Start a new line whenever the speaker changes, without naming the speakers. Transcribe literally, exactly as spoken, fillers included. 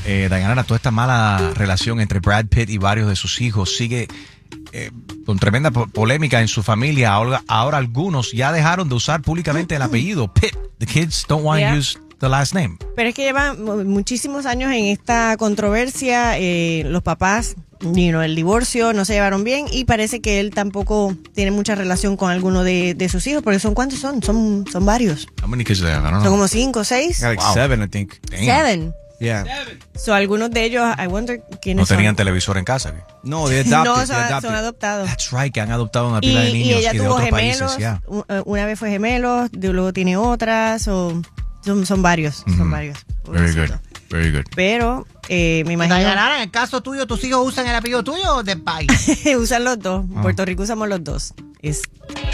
Eh, Dayanara, toda esta mala relación entre Brad Pitt y varios de sus hijos sigue eh, con tremenda po- polémica en su familia. Ahora, ahora algunos ya dejaron de usar públicamente el apellido Pitt. The kids don't want to
Yeah.
use the last name.
Pero es que lleva mu- muchísimos años en esta controversia. Eh, los papás, you know, el divorcio, no se llevaron bien y parece que él tampoco tiene mucha relación con alguno de, de sus hijos, porque son ¿cuántos son? Son, son varios.
How many kids do they have? I don't
Son
know.
como cinco, seis.
Like
Wow.
seven, I think.
Damn.
Seven.
Yeah.
So, algunos de ellos, I wonder
No
quiénes
tenían
son.
televisor en casa. ¿qué?
No, they adopted.
No,
they
son,
adopted.
son adoptados.
That's right, que han adoptado una
Y,
pila de
y
niños
ella
y de
tuvo
otros
gemelos.
países. Yeah.
u- eh, Una vez fue gemelos, de- luego tiene otras. O, son, son varios, son
Mhm.
varios.
Very good, very good.
Pero eh, me imagino
Dayanara, en el caso tuyo, ¿tus hijos usan el apellido tuyo o del país?
usan los dos. En
Ah.
Puerto Rico usamos los dos. Es